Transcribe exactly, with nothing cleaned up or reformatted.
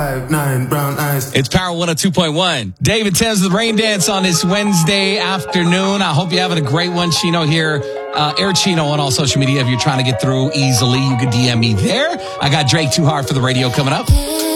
Five, nine, brown eyes. It's Power one oh two point one. David Thames with Rain Dance on this Wednesday afternoon. I hope you're having a great one. Chino here. Uh, Air Chino on all social media. If you're trying to get through easily, you can D M me there. I got Drake Too Hard for the Radio coming up.